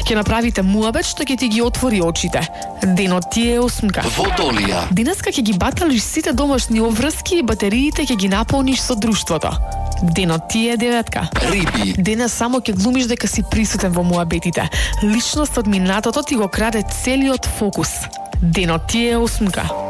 Ќе направите муабет што ќе ти ги отвори очите. Денот ти е 8. Водолија. Денеска ќе ги баталиш сите домашни обврски и батериите ќе ги наполниш со друштвото. Денот ти е 9. Риби. Денес само ќе глумиш дека си присутен во муабетите. Личност од минатото ти го краде целиот фокус. Денот ти е 8.